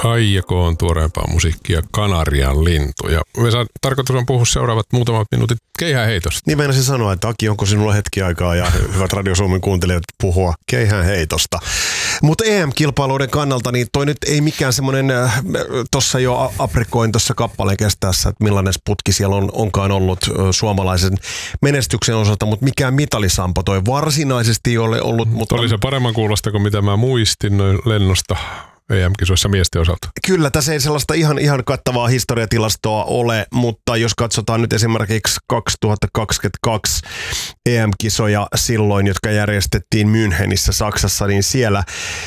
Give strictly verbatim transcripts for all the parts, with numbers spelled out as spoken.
Aijakoon tuoreempaa musiikkia Kanarian lintu. Ja me saa, tarkoitus on puhua seuraavat muutamat minuutit keihäänheitosta. Niin meinasin sanoa, että Aki, onko sinulla hetki aikaa ja hyvät Radio Suomen kuuntelijat puhua keihäänheitosta. Mutta E M-kilpailuiden kannalta niin toi nyt ei mikään semmoinen, äh, tuossa jo aprikoin tuossa kappaleen kestäessä, että millainen putki siellä on, onkaan ollut äh, suomalaisen menestyksen osalta, mutta mikään mitalisampo toi varsinaisesti ei ole ollut. Mutta oli se paremman kuulosta kuin mitä mä muistin noin lennosta E M-kisoissa miesten osalta. Kyllä, tässä ei sellaista ihan, ihan kattavaa historiatilastoa ole, mutta jos katsotaan nyt esimerkiksi kaksituhattakaksikymmentäkaksi E M-kisoja silloin, jotka järjestettiin Münchenissä Saksassa, niin siellä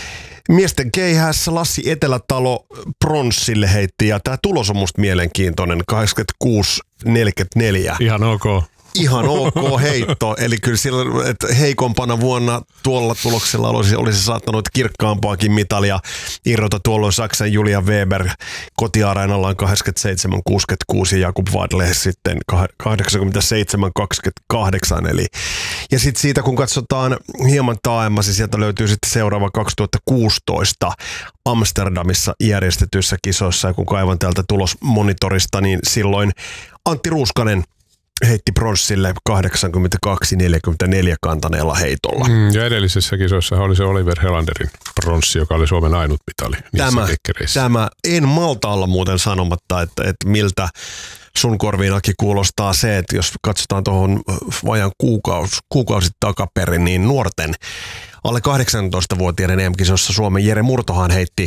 miesten keihäässä Lassi Etelätalo pronssille heitti, ja tämä tulos on musta mielenkiintoinen, kahdeksankymmentäkuusi neljäkymmentäneljä. Ihan ok. Ihan ok heitto, eli kyllä sillä, että heikompana vuonna tuolla tuloksella olisi, olisi saattanut kirkkaampaakin mitalia irrota tuolloin Saksan Julian Weber kotiareenallaan kahdeksankymmentäseitsemän kuusikymmentäkuusi ja Jakub Wadle sitten kahdeksankymmentäseitsemän kaksikymmentäkahdeksan. Eli, ja sitten siitä kun katsotaan hieman taaemmas, niin sieltä löytyy sitten seuraava kaksituhattakuusitoista Amsterdamissa järjestetyissä kisoissa, ja kun kaivan täältä tulosmonitorista, niin silloin Antti Ruuskanen heitti pronssille kahdeksankymmentäkaksi neljäkymmentäneljä kantaneella heitolla. Mm, ja edellisessä kisoissa oli se Oliver Helanderin pronssi, joka oli Suomen ainut mitali niissä tämä, kekkereissä. Tämä en malta olla muuten sanomatta, että, että miltä sun korviinakin kuulostaa se, että jos katsotaan tuohon vajan kuukausi, kuukausi takaperin, niin nuorten alle kahdeksantoistavuotiaiden E M-kisossa Suomen Jere Murtohan heitti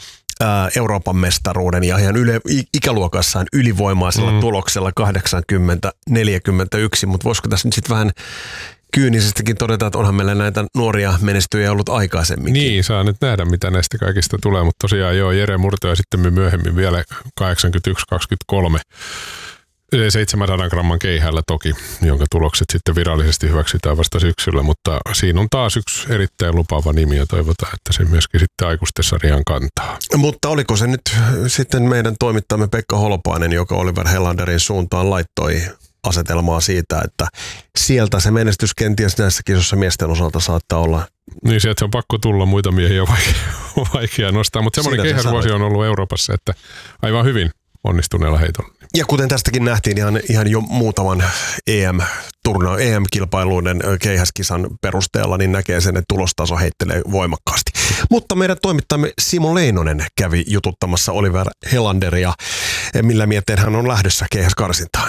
Euroopan mestaruuden ja ihan yle, ikäluokassaan ylivoimaisella mm. tuloksella kahdeksankymmentä neljäkymmentäyksi, mutta voisiko tässä nyt sitten vähän kyynisestikin todeta, että onhan meillä näitä nuoria menestyjiä ollut aikaisemminkin. Niin, saa nyt nähdä, mitä näistä kaikista tulee, mutta tosiaan joo, Jere Murto ja sitten myöhemmin vielä kahdeksankymmentäyksi kaksikymmentäkolme seitsemänsadan gramman keihällä toki, jonka tulokset sitten virallisesti hyväksytään vasta syksyllä, mutta siinä on taas yksi erittäin lupaava nimi ja toivotaan, että se myöskin sitten aikuistesarjan kantaa. Mutta oliko se nyt sitten meidän toimittajamme Pekka Holopainen, joka Oliver Helanderin suuntaan laittoi asetelmaa siitä, että sieltä se menestys kenties näissä kisoissa miesten osalta saattaa olla. Niin, sieltä se on pakko tulla, muita miehiä on vaikea, vaikea nostaa, mutta semmoinen keihäsvuosi on ollut Euroopassa, että aivan hyvin onnistuneella heitolla. Ja kuten tästäkin nähtiin ihan, ihan jo muutaman E M-turna, E M-kilpailuiden keihäskisan perusteella, niin näkee sen, että tulostaso heittelee voimakkaasti. Mutta meidän toimittajamme Simo Leinonen kävi jututtamassa Oliver Helanderia, millä mietteen hän on lähdössä keihäskarsintaan.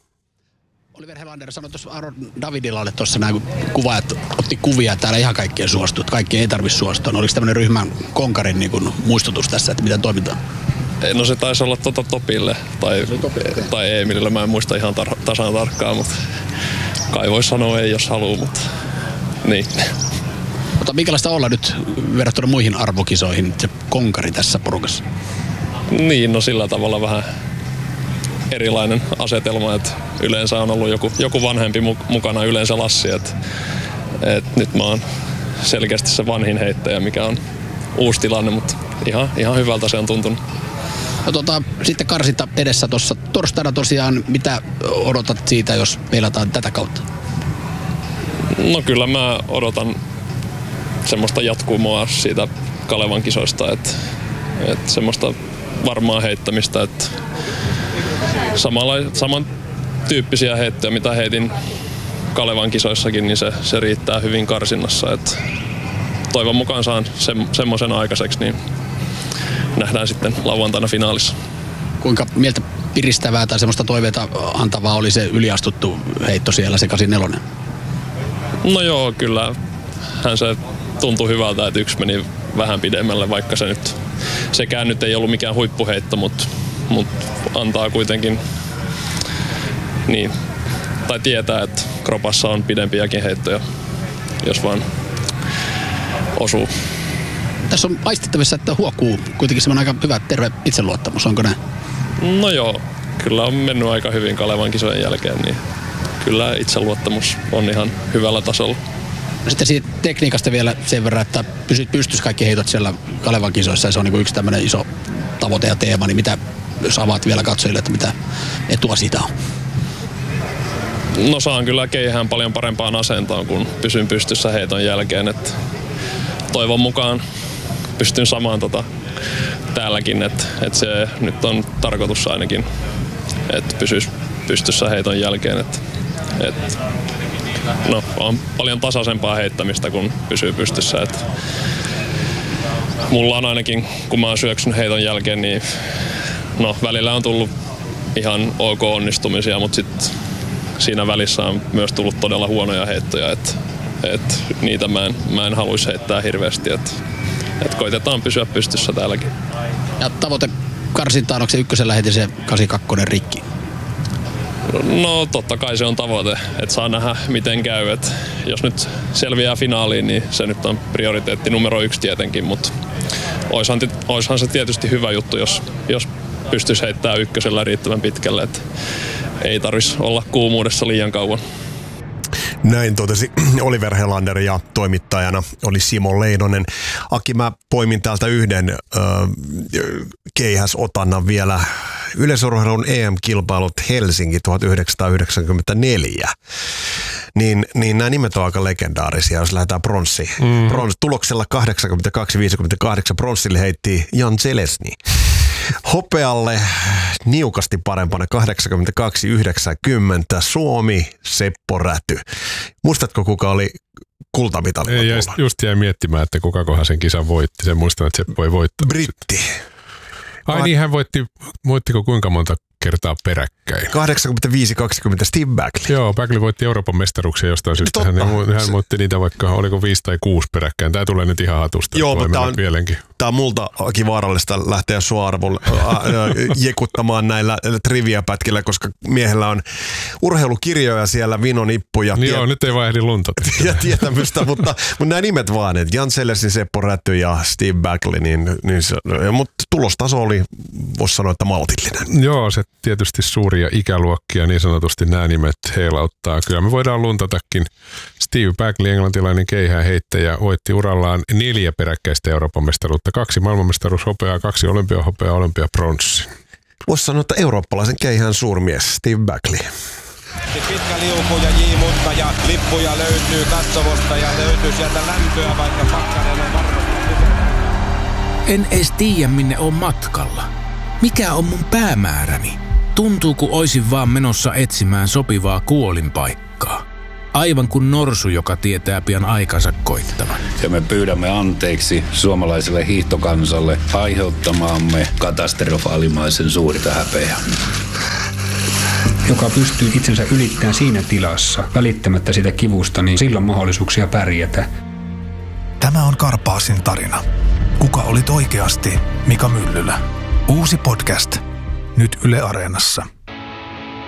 Oliver Helander sanoi tuossa Aron Davidilalle tuossa nämä kuvaajat otti kuvia, että täällä ihan kaikkien suostuu, että kaikki ei tarvitse suostua. No, oliko tämmöinen ryhmän konkarin niin kuin muistutus tässä, että miten toimitaan? No se taisi olla tota Topille tai, tai Emilille, mä en muista ihan tar- tasan tarkkaan, mutta kai voi sanoa ei jos haluaa, mutta niin. Mutta minkälaista olla nyt verrattuna muihin arvokisoihin se konkari tässä porukassa? Niin, no sillä tavalla vähän erilainen asetelma, että yleensä on ollut joku, joku vanhempi mukana, yleensä Lassi, että, että nyt mä oon selkeästi se vanhin heittäjä, mikä on uusi tilanne, mutta ihan, ihan hyvältä se on tuntunut. No tota, sitten karsinta edessä tuossa torstaina tosiaan, mitä odotat siitä, jos peilataan tätä kautta? No kyllä mä odotan semmoista jatkumoa siitä Kalevan kisoista, että, että semmoista varmaa heittämistä, että samalla, saman tyyppisiä heittoja, mitä heitin Kalevan kisoissakin, niin se, se riittää hyvin karsinnassa, että toivon mukaan saan se, semmoisen aikaiseksi, niin nähdään sitten lauantaina finaalissa. Kuinka mieltä piristävää tai semmoista toiveita antavaa oli se yliastuttu heitto siellä, se kahdeksankymmentäneljä? No joo, kyllä hän se tuntui hyvältä, että yksi meni vähän pidemmälle, vaikka se nyt, sekään nyt ei ollut mikään huippuheitto, mutta, mutta antaa kuitenkin, niin, tai tietää, että kropassa on pidempiäkin heittoja, jos vaan osuu. Tässä on aistittavissa, että huokuu kuitenkin semmoinen aika hyvä terve itseluottamus, onko näin? No joo, kyllä on mennyt aika hyvin Kalevan kisojen jälkeen, niin kyllä itseluottamus on ihan hyvällä tasolla. No sitten siitä tekniikasta vielä sen verran, että pysyt pystyssä kaikki heitot siellä Kalevan kisoissa, ja se on niin kuin yksi tämmöinen iso tavoite ja teema, niin mitä, jos avaat vielä katsojille, että mitä etua siitä on? No saan kyllä keihään paljon parempaan asentoon, kun pysyn pystyssä heiton jälkeen, että toivon mukaan pystyn samaan tota täälläkin, että et se nyt on tarkoitus ainakin, että pysyisi pystyssä heiton jälkeen. Et, et, no, on paljon tasaisempaa heittämistä, kun pysyy pystyssä. Et, mulla on ainakin, kun mä oon syöksynyt heiton jälkeen, niin no, välillä on tullut ihan ok onnistumisia, mutta sitten siinä välissä on myös tullut todella huonoja heittoja, että et niitä mä en, mä en haluaisi heittää hirveästi, että et koitetaan pysyä pystyssä täälläkin. Ja tavoite karsintaan, onko se ykkösellä heti se kahdeksankymmentäkaksi rikki? No totta kai se on tavoite, että saa nähdä miten käy. Et jos nyt selviää finaaliin, niin se nyt on prioriteetti numero yksi tietenkin, mutta oishan, oishan se tietysti hyvä juttu, jos, jos pystyisi heittämään ykkösellä riittävän pitkälle, että ei tarvitsisi olla kuumuudessa liian kauan. Näin totesi Oliver Helander ja toimittajana oli Simo Leinonen. Aki, mä poimin täältä yhden äh, keihäsotannan vielä. Yleisurheilun E M-kilpailut Helsinki tuhatyhdeksänsataayhdeksänkymmentäneljä. Niin, niin nämä nimet on aika legendaarisia, jos lähdetään pronssi. Mm. Brons, tuloksella kahdeksankymmentäkaksi viisikymmentäkahdeksan pronssille heitti Jan Zelezny. Hopealle niukasti parempana kahdeksankymmentäkaksi yhdeksänkymmentä Suomi Seppo Räty. Muistatko, kuka oli kultamitalilla? Ei, just, just jäi miettimään, että kukakohan sen kisan voitti. Sen muistan, että Seppo ei voittanut. Britti. Ai niin, hän voitti, voittiko kuinka monta kertaa peräkkäin? kahdeksankymmentäviisi kaksikymmentä Steve Backley. Joo, Backley voitti Euroopan mestaruksia jostain syystä. Hän, hän voitti niitä vaikka, oliko viisi tai kuusi peräkkäin. Tämä tulee nyt ihan hatusta. Joo, mutta tämä on, vielenkin. Tämä on multakin vaarallista lähteä sua arvolle jekuttamaan näillä trivia-pätkillä, koska miehellä on urheilukirjoja siellä, vinonippuja. Niin tie- joo, nyt ei vaan ehdi luntata. Ja tietämystä, mutta, mutta nämä nimet vaan, että Jan Zelezny, Seppo Räty ja Steve Backley, niin, niin se, mutta tulostaso oli, voisi sanoa, että maltillinen. Joo, se tietysti suuria ikäluokkia, niin sanotusti nämä nimet heilauttaa. Kyllä me voidaan luntatakin. Steve Backley, englantilainen keihäänheittäjä, voitti urallaan neljä peräkkäistä Euroopan mestaruutta. Kaksi maailmanmestaruushopeaa, kaksi olympiahopeaa, olympiapronssi. Voisi sanoa, että eurooppalaisen keihään suurmies Steve Backley. Pitkä liuku ja J-mutka ja lippuja löytyy katsomosta ja löytyy sieltä lämpöä, vaikka pakkanen on varmasti. En edes tiedä, minne on matkalla. Mikä on mun päämääräni? Tuntuu, kun oisin vaan menossa etsimään sopivaa kuolinpaikkaa. Aivan kuin norsu, joka tietää pian aikansa koittavan. Ja me pyydämme anteeksi suomalaiselle hiihtokansalle aiheuttamaamme katastrofaalimaisen suurta häpeää. Joka pystyy itsensä ylittämään siinä tilassa, välittämättä sitä kivusta, niin sillä on mahdollisuuksia pärjätä. Tämä on Karpaasin tarina. Kuka olit oikeasti Mika Myllylä? Uusi podcast. Nyt Yle Areenassa.